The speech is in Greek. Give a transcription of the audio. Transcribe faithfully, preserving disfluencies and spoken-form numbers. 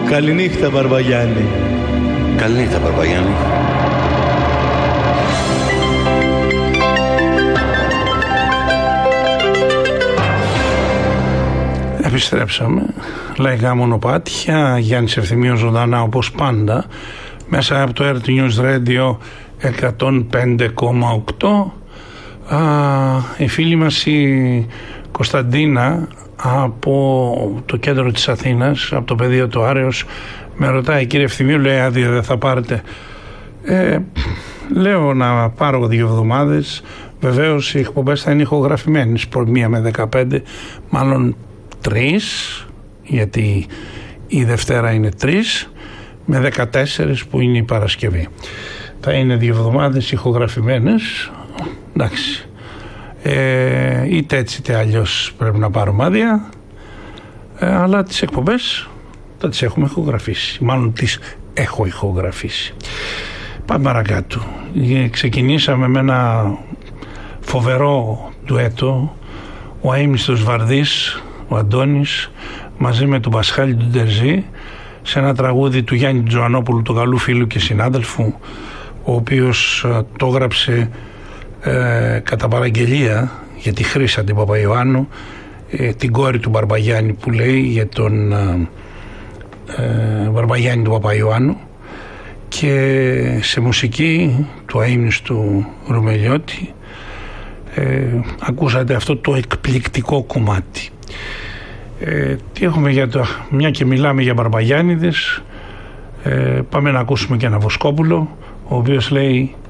Καληνύχτα Μπαρμπαγιάννη. Καληνύχτα Μπαρμπαγιάννη. Επιστρέψαμε. Λαϊκά μονοπάτια. Γιάννης Ευθυμίος ζωντανά όπως πάντα μέσα από το Air News Radio εκατόν πέντε κόμμα οκτώ. Α, η φίλη μας η Κωνσταντίνα από το κέντρο της Αθήνας, από το πεδίο του Άρεος, με ρωτάει, κύριε Ευθυμίου, λέει, άδεια δεν θα πάρετε? Ε, λέω να πάρω δύο εβδομάδες. Βεβαίως οι εκπομπές θα είναι ηχογραφημένες, μία με δεκαπέντε, μάλλον τρεις, γιατί η Δευτέρα είναι τρεις, με δεκατέσσερις που είναι η Παρασκευή. Θα είναι δύο εβδομάδες ηχογραφημένες. Εντάξει. Ε, είτε έτσι είτε αλλιώς πρέπει να πάρουμε άδεια, ε, αλλά τις εκπομπές θα τις έχουμε ηχογραφήσει, μάλλον τις έχω ηχογραφήσει. Πάμε παρακάτω. Ε, ξεκινήσαμε με ένα φοβερό ντουέτο, ο αείμνηστος Βαρδής, ο Αντώνης, μαζί με τον Πασχάλη του Ντερζή, σε ένα τραγούδι του Γιάννη Τζοανόπουλου, του καλού φίλου και συνάδελφου, ο οποίος ε, το έγραψε Ε, κατά παραγγελία για τη Χρύσα την Παπαϊωάννου, ε, την κόρη του Μπαρμπαγιάννη, που λέει για τον ε, ε, Μπαρμπαγιάννη του Παπαϊωάννου, και σε μουσική του αείμνηστου Ρουμελιώτη. ε, ακούσατε αυτό το εκπληκτικό κομμάτι. Ε, τι έχουμε για το, μια και μιλάμε για Μπαρμπαγιάννηδες, ε, πάμε να ακούσουμε και ένα Βοσκόπουλο, ο οποίος λέει